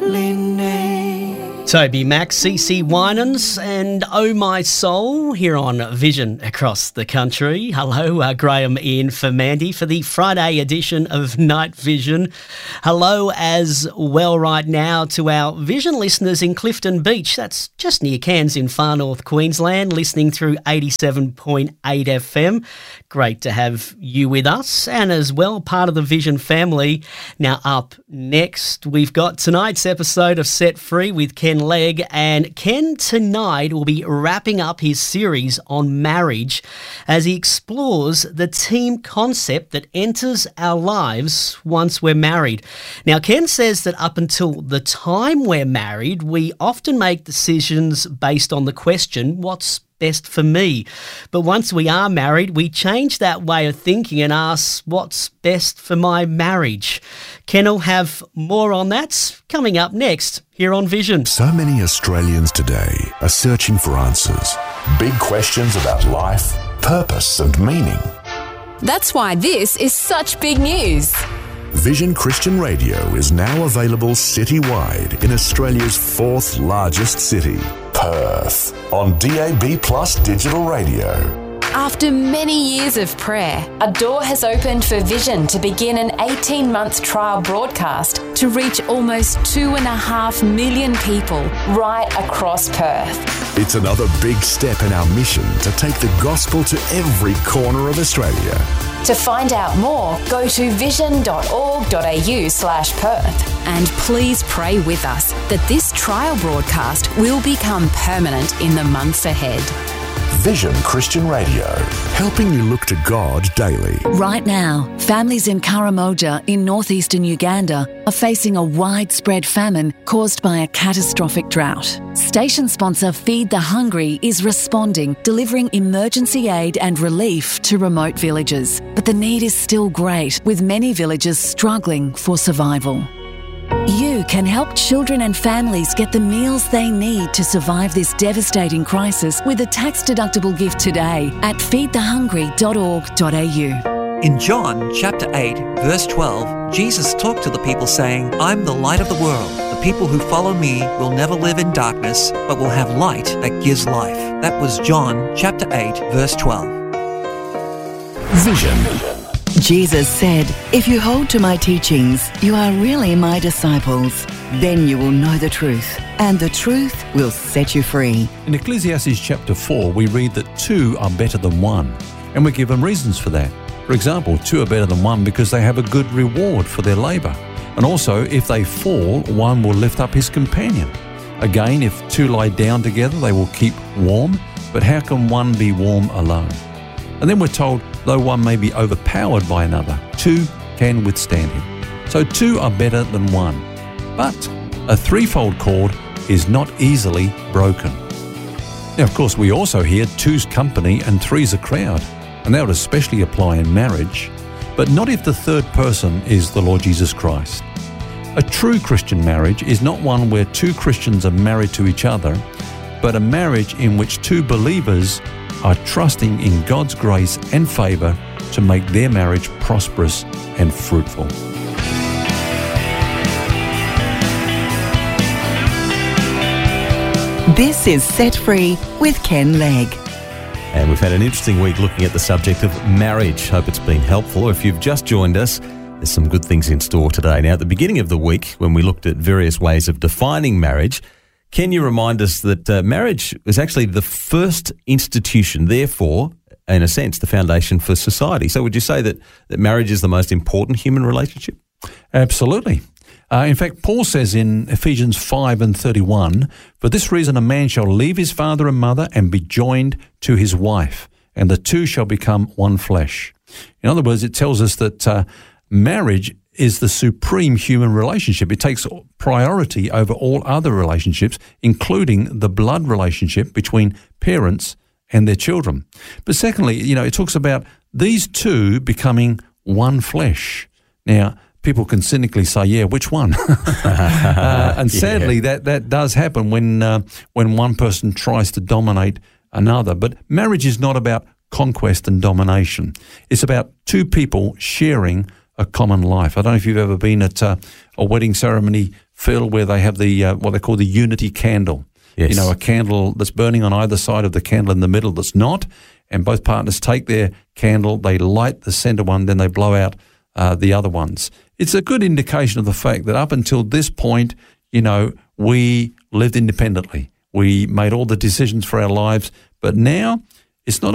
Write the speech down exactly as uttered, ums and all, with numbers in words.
Toby Mac, C C Winans and Oh My Soul here on Vision across the country. Hello, uh, Graham in for Mandy for the Friday edition of Night Vision. Hello as well right now to our Vision listeners in Clifton Beach. That's just near Cairns in far north Queensland, listening through eighty-seven point eight F M. Great to have you with us and as well part of the Vision family. Now up next, we've got tonight's episode of Set Free with Ken Legg, and Ken tonight will be wrapping up his series on marriage as he explores the team concept that enters our lives once we're married. Now, Ken says that up until the time we're married, we often make decisions based on the question, what's best for me? But once we are married, we change that way of thinking and ask, what's best for my marriage? Ken will have more on that coming up next here on Vision. So many Australians today are searching for answers. Big questions about life, purpose and meaning. That's why this is such big news. Vision Christian Radio is now available citywide in Australia's fourth largest city, Perth, on D A B Plus digital radio. After many years of prayer, a door has opened for Vision to begin an eighteen-month trial broadcast to reach almost two and a half million people right across Perth. It's another big step in our mission to take the gospel to every corner of Australia. To find out more, go to vision.org.au slash Perth. And please pray with us that this trial broadcast will become permanent in the months ahead. Vision Christian Radio, helping you look to God daily. Right now, families in Karamoja in northeastern Uganda are facing a widespread famine caused by a catastrophic drought. Station sponsor Feed the Hungry is responding, delivering emergency aid and relief to remote villages. But the need is still great, with many villages struggling for survival. You can help children and families get the meals they need to survive this devastating crisis with a tax-deductible gift today at feed the hungry dot org dot a u. In John chapter eight, verse twelve, Jesus talked to the people saying, "I'm the light of the world. The people who follow me will never live in darkness, but will have light that gives life." That was John chapter eight, verse twelve. Vision. Jesus said, "If you hold to my teachings, you are really my disciples. Then you will know the truth, and the truth will set you free." In Ecclesiastes chapter four, we read that two are better than one, and we're given reasons for that. For example, two are better than one because they have a good reward for their labour. And also, if they fall, one will lift up his companion. Again, if two lie down together, they will keep warm, but how can one be warm alone? And then we're told, though one may be overpowered by another, two can withstand him. So two are better than one. But a threefold cord is not easily broken. Now, of course, we also hear two's company and three's a crowd, and that would especially apply in marriage, but not if the third person is the Lord Jesus Christ. A true Christian marriage is not one where two Christians are married to each other, but a marriage in which two believers are trusting in God's grace and favour to make their marriage prosperous and fruitful. This is Set Free with Ken Legg. And we've had an interesting week looking at the subject of marriage. Hope it's been helpful. If you've just joined us, there's some good things in store today. Now, at the beginning of the week, when we looked at various ways of defining marriage, can you remind us that uh, marriage is actually the first institution, therefore, in a sense, the foundation for society? So would you say that, that marriage is the most important human relationship? Absolutely. Uh, in fact, Paul says in Ephesians five and thirty-one, "For this reason a man shall leave his father and mother and be joined to his wife, and the two shall become one flesh." In other words, it tells us that uh, marriage is the supreme human relationship. It takes priority over all other relationships, including the blood relationship between parents and their children. But secondly, you know, it talks about these two becoming one flesh. Now, people can cynically say, yeah, which one? uh, and sadly, yeah. that, that does happen when uh, when one person tries to dominate another. But marriage is not about conquest and domination. It's about two people sharing a common life. I don't know if you've ever been at uh, a wedding ceremony feel where they have the uh, what they call the unity candle. Yes. You know, a candle that's burning on either side of the candle in the middle that's not, and both partners take their candle, they light the centre one, then they blow out uh, the other ones. It's a good indication of the fact that up until this point, you know, we lived independently. We made all the decisions for our lives, but now it's not